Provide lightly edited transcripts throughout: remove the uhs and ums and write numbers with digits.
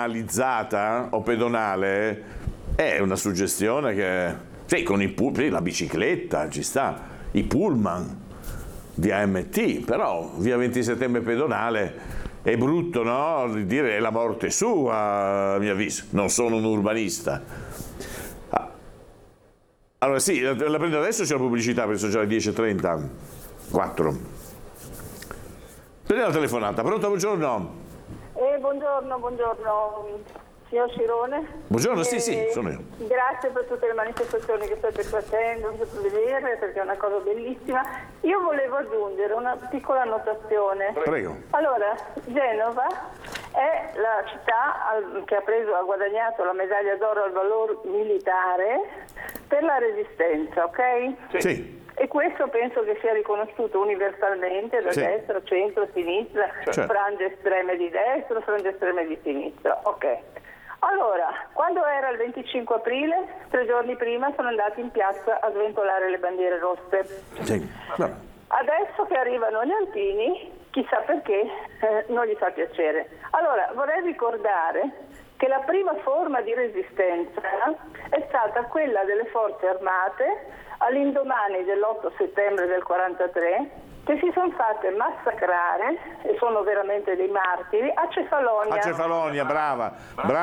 pedonalizzata o pedonale è una suggestione che, sì, con la bicicletta ci sta, i pullman di AMT, però via 20 settembre pedonale è brutto, no? Dire è la morte sua, a mio avviso. Non sono un urbanista. Allora sì, la prendo adesso, c'è la pubblicità, penso già alle 10:34. Prendiamo la telefonata. Pronto, buongiorno? Buongiorno. Signor Cirone? Buongiorno, sì, sono io. Grazie per tutte le manifestazioni che state facendo, per vedere, perché è una cosa bellissima. Io volevo aggiungere una piccola annotazione. Prego. Allora, Genova è la città che ha guadagnato la medaglia d'oro al valor militare per la resistenza, ok? Sì. E questo penso che sia riconosciuto universalmente da destra, centro, sinistra, frange estreme di destra, frange estreme di sinistra, ok. Allora, quando era il 25 aprile, 3 giorni prima, sono andati in piazza a sventolare le bandiere rosse. Sì. No. Adesso che arrivano gli alpini, chissà perché, non gli fa piacere. Allora, vorrei ricordare che la prima forma di resistenza è stata quella delle forze armate all'indomani dell'8 settembre del 43, che si sono fatte massacrare, e sono veramente dei martiri, a Cefalonia. A Cefalonia, brava.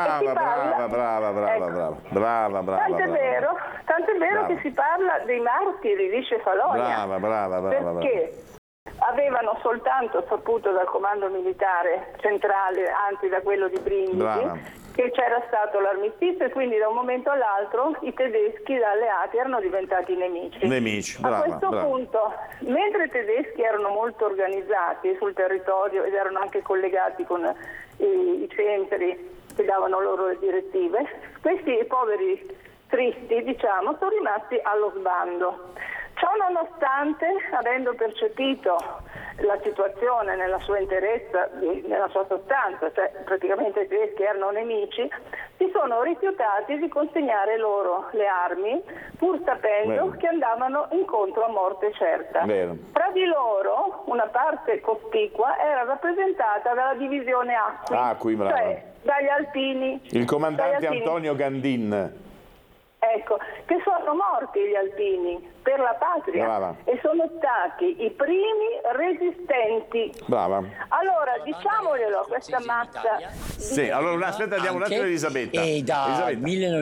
Tant'è vero che si parla dei martiri di Cefalonia. Brava. Perché avevano soltanto saputo dal comando militare centrale, anzi da quello di Brindisi, che c'era stato l'armistizio, e quindi da un momento all'altro i tedeschi alleati erano diventati nemici. A questo punto, mentre i tedeschi erano molto organizzati sul territorio ed erano anche collegati con i centri che davano loro le direttive, questi poveri tristi, diciamo, sono rimasti allo sbando. Ciò nonostante, avendo percepito la situazione nella sua interezza, nella sua sostanza, cioè praticamente i tedeschi erano nemici, si sono rifiutati di consegnare loro le armi, pur sapendo che andavano incontro a morte certa. Tra di loro una parte cospicua era rappresentata dalla divisione Acqui, cioè dagli alpini. Il comandante Antonio Gandin. Ecco, che sono morti gli alpini per la patria e sono stati i primi resistenti. Allora, diciamoglielo, questa mazza. Sì, allora aspetta, diamo un attimo a Elisabetta. E da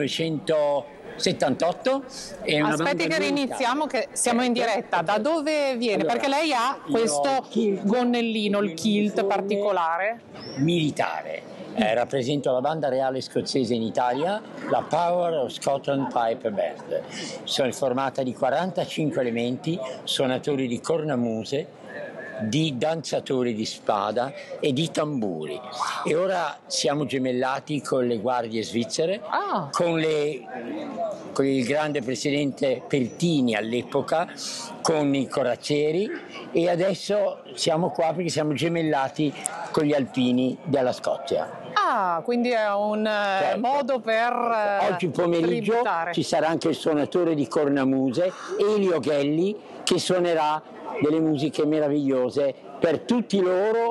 1978 è una Aspetti che riniziamo, che siamo in diretta. Da dove viene? Perché lei ha questo gonnellino, il kilt particolare militare. Rappresento la banda reale scozzese in Italia, la Power of Scotland Piper Band. Sono formata di 45 elementi, suonatori di cornamuse, di danzatori di spada e di tamburi. E ora siamo gemellati con le guardie svizzere, con il grande presidente Pertini all'epoca, con i corazzieri, e adesso siamo qua perché siamo gemellati con gli alpini della Scozia. Quindi è un modo per oggi pomeriggio tributare. Ci sarà anche il suonatore di cornamuse, Elio Ghelli, che suonerà delle musiche meravigliose per tutti loro,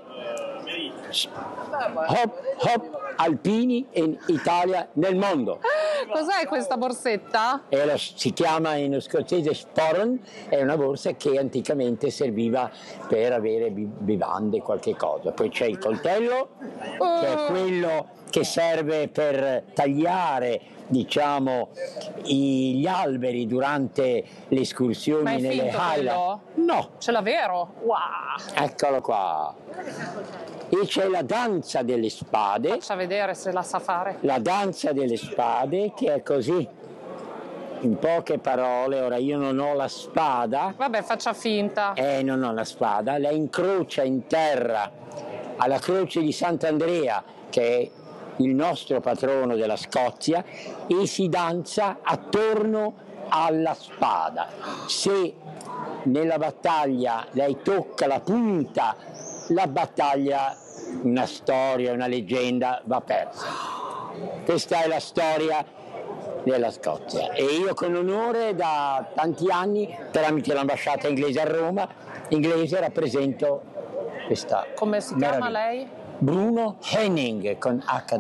hop alpini in Italia, nel mondo. Cos'è questa borsetta? Si chiama in scozzese sporran, è una borsa che anticamente serviva per avere bevande, qualche cosa. Poi c'è il coltello, che è quello che serve per tagliare, diciamo, gli alberi durante le escursioni nelle Highland. No. Ce l'ha vero? Wow. Eccolo qua. E c'è la danza delle spade. Faccia vedere se la sa fare. La danza delle spade, che è così, in poche parole. Ora io non ho la spada. Vabbè, faccia finta. Non ho la spada. La incrocia in terra alla croce di Sant'Andrea, che è il nostro patrono della Scozia, e si danza attorno alla spada. Se nella battaglia lei tocca la punta, la battaglia, una storia, una leggenda, va persa. Questa è la storia della Scozia, e io con onore da tanti anni, tramite l'ambasciata inglese a Roma, rappresento questa. Come si chiama lei? Bruno Henning, con H